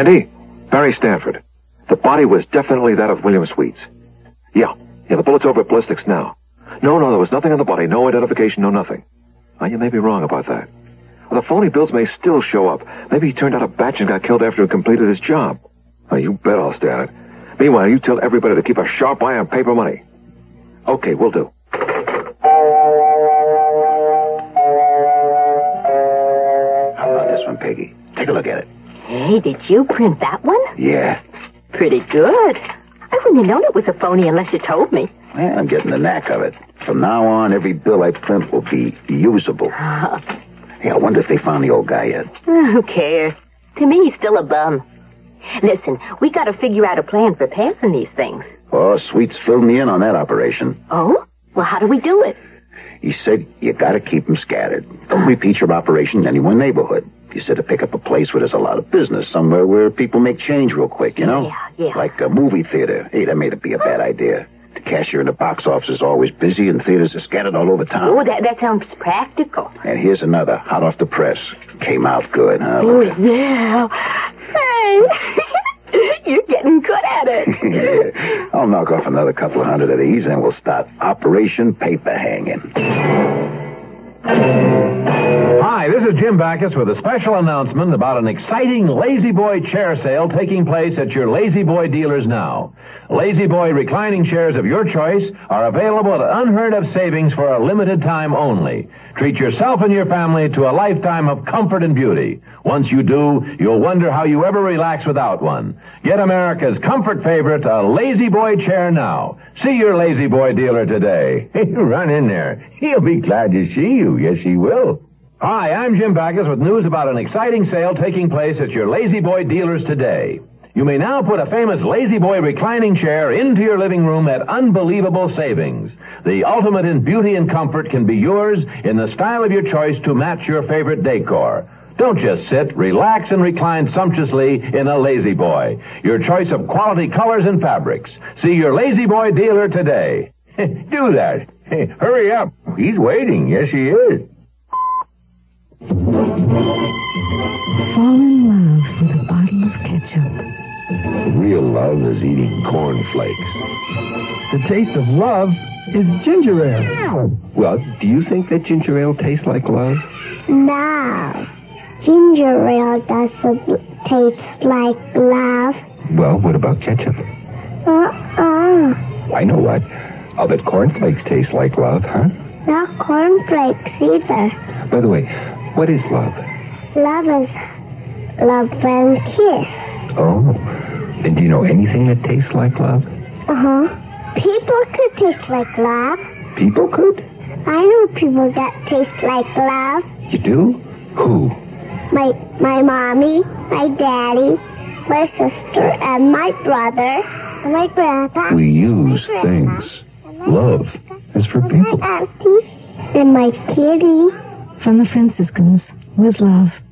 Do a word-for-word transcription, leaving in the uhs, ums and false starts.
Andy? Barry Stanford. The body was definitely that of William Sweets. Yeah. Yeah, the bullet's over at ballistics now. No, no, there was nothing on the body. No identification, no nothing. Oh, you may be wrong about that. The phony bills may still show up. Maybe he turned out a batch and got killed after he completed his job. Oh, you bet I'll stay on it. Meanwhile, you tell everybody to keep a sharp eye on paper money. Okay, will do. How about this one, Peggy? Take a look at it. Hey, did you print that one? Yeah. Pretty good. I wouldn't have known it was a phony unless you told me. Yeah, I'm getting the knack of it. From now on, every bill I print will be usable. Hey, I wonder if they found the old guy yet. Who cares? To me, he's still a bum. Listen, we got to figure out a plan for passing these things. Oh, Sweets filled me in on that operation. Oh? Well, how do we do it? He said you got to keep them scattered. Don't repeat your operation in any one neighborhood. He said to pick up a place where there's a lot of business, somewhere where people make change real quick, you know? Yeah, yeah. Like a movie theater. Hey, that made it be a bad idea. The cashier in the box office is always busy, and theaters are scattered all over town. Oh, that, that sounds practical. And here's another, hot off the press. Came out good, huh? Oh, yeah. Hey, you're getting good at it. Yeah. I'll knock off another couple of hundred of these, and we'll start Operation Paper Hanging. Hi, this is Jim Backus with a special announcement about an exciting Lazy Boy chair sale taking place at your Lazy Boy dealers now. Lazy Boy reclining chairs of your choice are available at unheard-of savings for a limited time only. Treat yourself and your family to a lifetime of comfort and beauty. Once you do, you'll wonder how you ever relax without one. Get America's comfort favorite, a Lazy Boy chair now. See your Lazy Boy dealer today. Run in there. He'll be glad to see you. Yes, he will. Hi, I'm Jim Backus with news about an exciting sale taking place at your Lazy Boy dealers today. You may now put a famous Lazy Boy reclining chair into your living room at unbelievable savings. The ultimate in beauty and comfort can be yours in the style of your choice to match your favorite decor. Don't just sit, relax, and recline sumptuously in a Lazy Boy. Your choice of quality colors and fabrics. See your Lazy Boy dealer today. Do that. Hey, hurry up. He's waiting. Yes, he is. Fall in love with a bottle of ketchup. Real love is eating cornflakes. The taste of love is ginger ale. Well, do you think that ginger ale tastes like love? No. Ginger ale doesn't taste like love. Well, what about ketchup? Uh-uh. I know what. I'll bet cornflakes taste like love, huh? Not cornflakes either. By the way, what is love? Love is love and kiss. Oh. And do you know anything that tastes like love? Uh-huh. People could taste like love. People could? I know people that taste like love. You do? Who? My my mommy, my daddy, my sister, and my brother, and my grandpa. We use things. Love is for people. My auntie, and my kitty. From the Franciscans, with love.